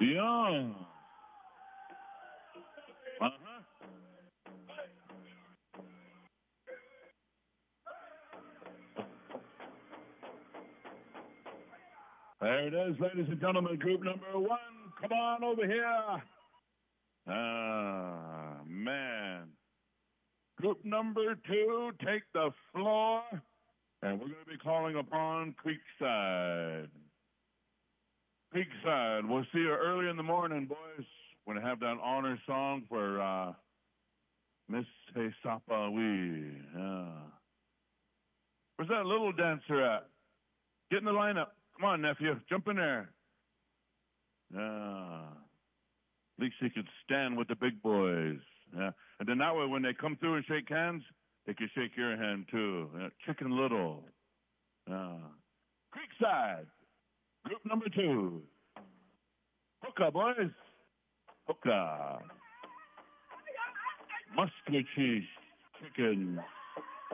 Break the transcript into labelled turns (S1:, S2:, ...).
S1: Young. Uh-huh. There it is, ladies and gentlemen, group number one. Come on over here. Ah, man. Group number two, take the floor. And we're going to be calling upon Creekside. Creekside, we'll see you early in the morning, boys. We're going to have that honor song for Miss Hesapawi. Yeah. Where's that little dancer at? Get in the lineup. Come on, nephew. Jump in there. Yeah. At least he could stand with the big boys. Yeah. And then that way, when they come through and shake hands, they can shake your hand too. Yeah. Chicken Little. Yeah. Creekside. Group number two. Hookah, boys. Hookah. Mustard cheese chicken.